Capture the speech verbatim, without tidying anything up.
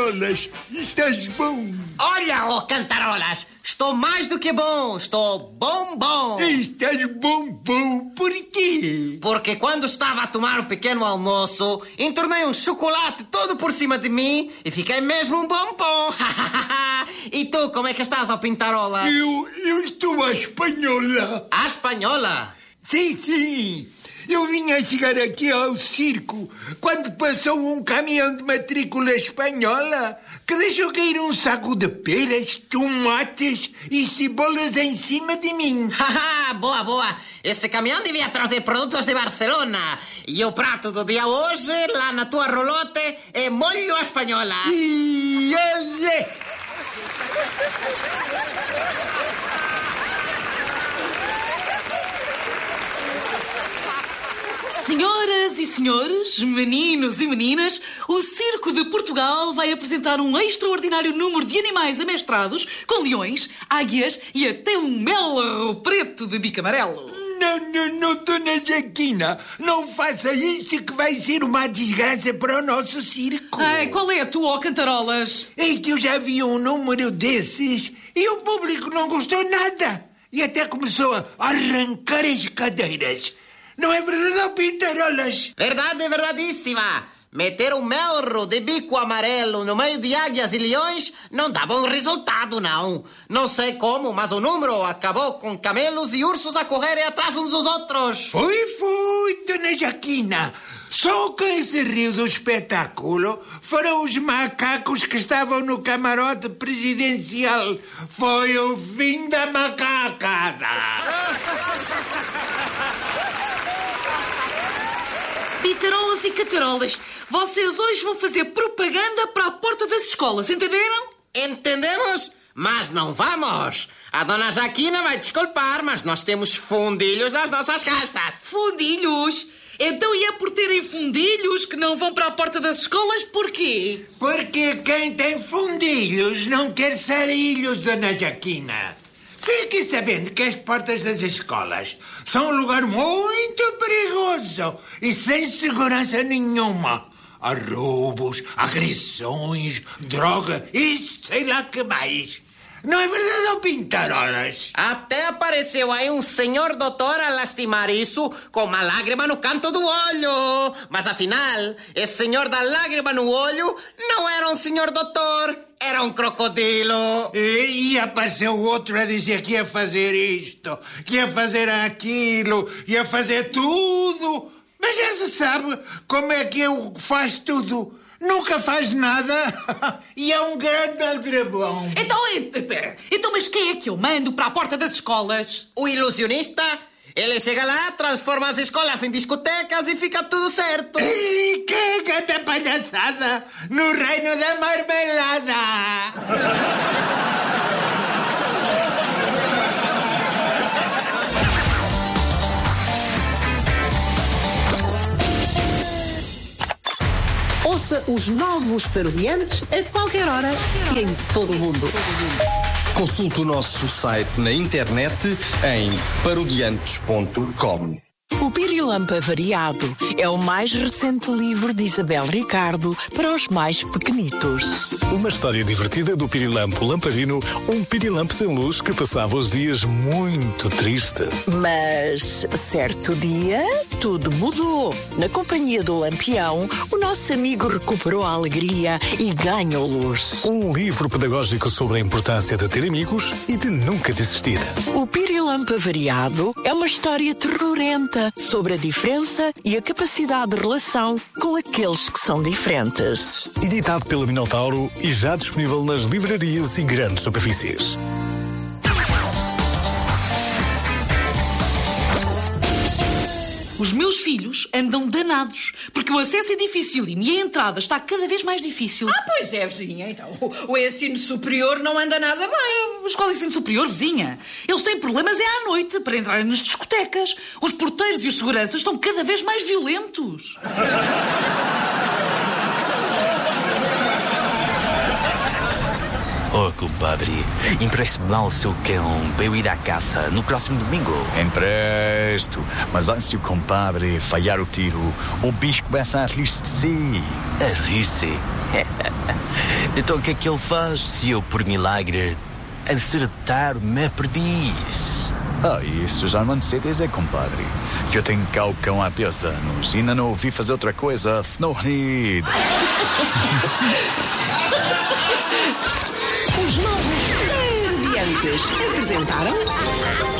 Cantarolas, estás bom? Olha, ó Cantarolas, estou mais do que bom, estou bom, bom. Estás bom, bom, por quê? Porque quando estava a tomar um pequeno almoço, entornei um chocolate todo por cima de mim e fiquei mesmo um bombom. E tu, como é que estás, ó Pintarolas? Eu, eu estou à espanhola. À espanhola? Sim, sim. Eu vinha chegar aqui ao circo quando passou um caminhão de matrícula espanhola que deixou cair um saco de peras, tomates e cebolas em cima de mim. Boa, boa. Esse caminhão devia trazer produtos de Barcelona. E o prato do dia hoje, lá na tua rolote, é molho à espanhola. E olé! Senhoras e senhores, meninos e meninas, o Circo de Portugal vai apresentar um extraordinário número de animais amestrados com leões, águias e até um melro preto de bico amarelo. Não, não, não, dona Jaquina, não faça isso que vai ser uma desgraça para o nosso circo. Ai, qual é a tua, ó Cantarolas? É que eu já vi um número desses e o público não gostou nada e até começou a arrancar as cadeiras. Não é verdade, ó Pintarolas? Verdade, verdadíssima. Meter um melro de bico amarelo no meio de águias e leões não dá bom resultado, não. Não sei como, mas o número acabou com camelos e ursos a correrem atrás uns dos outros. Foi, foi, dona Jaquina. Só quem se riu do espetáculo foram os macacos que estavam no camarote presidencial. Foi o fim da macacada. Pintarolas e Cantarolas, vocês hoje vão fazer propaganda para a porta das escolas, entenderam? Entendemos? Mas não vamos. A dona Jaquina vai desculpar, mas nós temos fundilhos nas nossas calças. Fundilhos? Então e é por terem fundilhos que não vão para a porta das escolas? Porquê? Porque quem tem fundilhos não quer sarilhos, dona Jaquina. Fique sabendo que as portas das escolas são um lugar muito perigoso e sem segurança nenhuma. Há roubos, agressões, droga e sei lá que mais. Não é verdade, ó Pintarolas? Até apareceu aí um senhor doutor a lastimar isso com uma lágrima no canto do olho. Mas afinal, esse senhor da lágrima no olho não era um senhor doutor, era um crocodilo. E, e apareceu outro a dizer que ia fazer isto, que ia fazer aquilo, ia fazer tudo. Mas já se sabe como é que eu faço tudo. Nunca faz nada e é um grande aldrabão. Então, então, mas quem é que eu mando para a porta das escolas? O ilusionista. Ele chega lá, transforma as escolas em discotecas e fica tudo certo. E que grande palhaçada no reino da marmelada. Ouça os novos Parodiantes a qualquer hora e em todo o mundo. Consulte o nosso site na internet em parodiantes ponto com. O Pirilampo Avariado é o mais recente livro de Isabel Ricardo para os mais pequenitos. Uma história divertida do Pirilampo Lamparino, um pirilampo sem luz que passava os dias muito triste. Mas, certo dia, tudo mudou. Na companhia do Lampião, o nosso amigo recuperou a alegria e ganhou luz. Um livro pedagógico sobre a importância de ter amigos e de nunca desistir. O Pirilampo Avariado é uma história terrorenta sobre a diferença e a capacidade de relação com aqueles que são diferentes. Editado pela Minotauro e já disponível nas livrarias e grandes superfícies. Os meus filhos andam danados, porque o acesso é dificílimo e a entrada está cada vez mais difícil. Ah, pois é, vizinha. Então, o, o ensino superior não anda nada bem. Mas qual é o ensino superior, vizinha? Eles têm problemas é à noite para entrarem nas discotecas. Os porteiros e os seguranças estão cada vez mais violentos. Oh, compadre, empreste-me lá o seu cão para eu ir à caça no próximo domingo. Empresto, mas antes de o compadre falhar o tiro, o bicho começa a rir-se de si. A rir-se? Então o que é que ele faz se eu, por milagre, acertar o meu perdiz? Ah, isso já não sei dizer, compadre. Eu tenho calcão há dez anos e ainda não ouvi fazer outra coisa senão rir. Os novos Parodiantes apresentaram